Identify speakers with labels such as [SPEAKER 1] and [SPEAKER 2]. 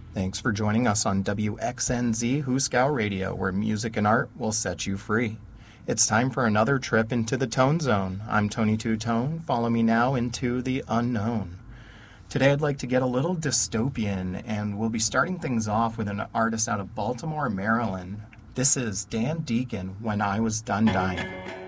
[SPEAKER 1] Thanks for joining us on WXNZ Hooskow Radio, where music and art will set you free. It's time for another trip into the Tone Zone. I'm Tony Two Tone. Follow me now into the unknown. Today I'd like to get a little dystopian, and we'll be starting things off with an artist out of Baltimore, Maryland. This is Dan Deacon, When I Was Done Dying.